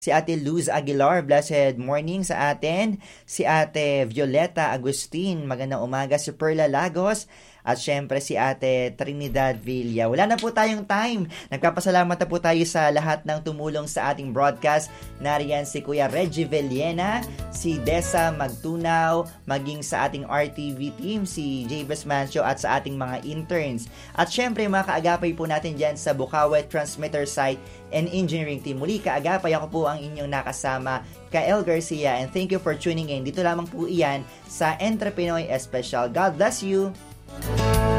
Si Ate Luz Aguilar, blessed morning sa atin. Si Ate Violeta Agustin, magandang umaga. Si Perla Lagos. At syempre si Ate Trinidad Villa. Wala na po tayong time. Nagpapasalamat na po tayo sa lahat ng tumulong sa ating broadcast. Nariyan si Kuya Reggie Villena, si Dessa Magtunaw, maging sa ating RTV team, si Javis Mancio at sa ating mga interns. At syempre mga kaagapay po natin dyan sa Bukawe Transmitter Site and Engineering Team. Muli kaagapay, ako po ang inyong nakasama, Kael Garcia, and thank you for tuning in. Dito lamang po iyan sa Entrepinoy Especial. God bless you!